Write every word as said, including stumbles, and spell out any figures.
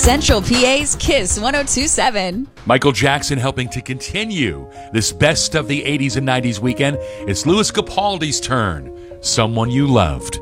Central P A's Kiss one oh two point seven. Michael Jackson helping to continue this best of the eighties and nineties weekend. It's Louis Capaldi's turn. Someone You Loved.